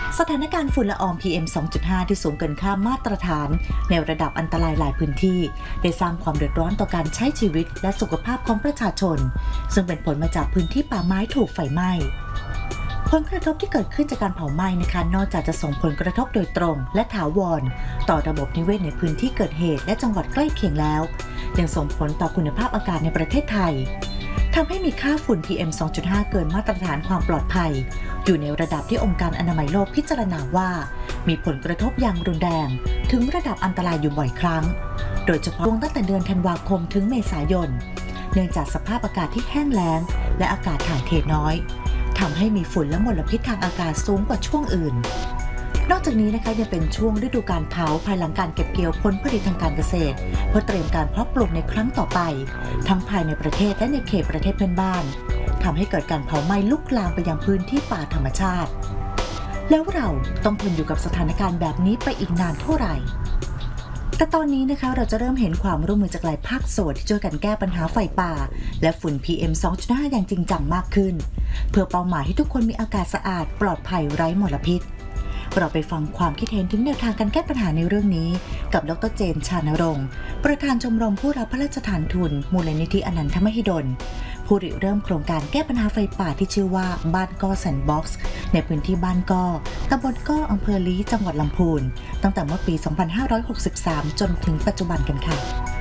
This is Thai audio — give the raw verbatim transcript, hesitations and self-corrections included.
สถานการณ์ฝุ่นละออง พี เอ็ม สองจุดห้า ที่สูงเกินค่ามาตรฐานในระดับอันตรายหลายพื้นที่ได้สร้างความเดือดร้อนต่อการใช้ชีวิตและสุขภาพของประชาชนซึ่งเป็นผลมาจากพื้นที่ป่าไม้ถูกไฟไหม้ผลกระทบที่เกิดขึ้นจากการเผาไหม้นะคะนอกจากจะส่งผลกระทบโดยตรงและถาวรต่อระบบนิเวศในพื้นที่เกิดเหตุและจังหวัดใกล้เคียงแล้วยังส่งผลต่อคุณภาพอากาศในประเทศไทยทำให้มีค่าฝุ่น พี เอ็ม สองจุดห้า เกินมาตรฐานความปลอดภัยอยู่ในระดับที่องค์การอนามัยโลกพิจารณาว่ามีผลกระทบอย่างรุนแรงถึงระดับอันตรายอยู่บ่อยครั้งโดยเฉพาะตั้งแต่เดือนธันวาคมถึงเมษายนเนื่องจากสภาพอากาศที่แห้งแล้งและอากาศถ่ายเทน้อยทำให้มีฝุ่นและมลพิษทางอากาศสูงกว่าช่วงอื่นนอกจากนี้นะคะยังเป็นช่วงฤดูการเผาภายหลังการเก็บเกี่ยวผลผลิตทางการเกษตรเพื่อเตรียมการเพาะปลูกในครั้งต่อไปทั้งภายในประเทศและในเขตประเทศเพื่อนบ้านทำให้เกิดการเผาไหม้ลุกลามไปยังพื้นที่ป่าธรรมชาติแล้วเราต้องทนอยู่กับสถานการณ์แบบนี้ไปอีกนานเท่าไหร่แต่ตอนนี้นะคะเราจะเริ่มเห็นความร่วมมือจากหลายภาคส่วนที่ช่วยกันแก้ปัญหาไฟป่าและฝุ่น พี เอ็ม สองจุดห้า อย่างจริงจังมากขึ้นเพื่อเป้าหมายให้ทุกคนมีอากาศสะอาดปลอดภัยไร้มลพิษเราไปฟังความคิดเห็นถึงแนวทางการแก้ปัญหาในเรื่องนี้กับดร.เจน ชานรงค์ประธานชมรมผู้รับพระราชทานทุนมูลนิธิอนันทมหิดลผู้ริเริ่มโครงการแก้ปัญหาไฟป่าที่ชื่อว่าบ้านก้อแซนด์บ็อกซ์ในพื้นที่บ้านก้อตำบลก้ออำเภอลี้จังหวัดลำพูนตั้งแต่เมื่อปี สองพันห้าร้อยหกสิบสาม จนถึงปัจจุบันกันค่ะ